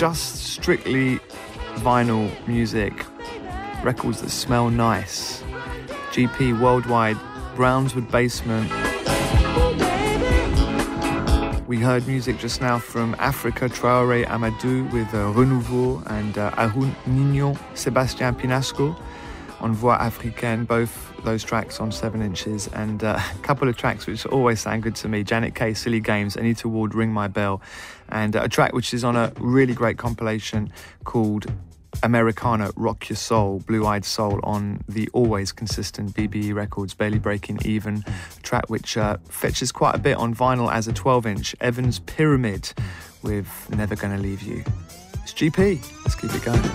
just strictly vinyl music, records that smell nice. GP Worldwide, Brownswood Basement. We heard music just now from Africa, Traoré Amadou with Renouveau, and Arun Nino, Sébastien Pinasco on Voix Africaine, both those tracks on 7 inches, and a couple of tracks which always sound good to me. Janet Kay, Silly Games, Anita Ward, Ring My Bell, and a track which is on a really great compilation called Americana, Rock Your Soul, Blue Eyed Soul, on the always consistent BBE Records, Barely Breaking Even, a track which fetches quite a bit on vinyl as a 12-inch, Evans Pyramid with Never Gonna Leave You. It's GP, let's keep it going.